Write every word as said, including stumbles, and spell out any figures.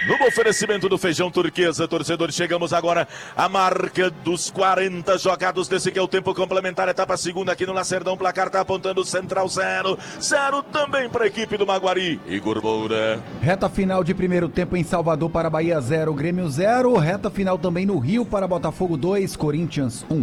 No oferecimento do Feijão Turquesa, torcedor, chegamos agora à marca dos quarenta jogados desse que é o tempo complementar, etapa segunda aqui no Lacerdão, placar tá apontando Central zero, zero também para a equipe do Maguari. Igor Moura. Reta final de primeiro tempo em Salvador para Bahia zero, Grêmio zero, reta final também no Rio para Botafogo dois, Corinthians um.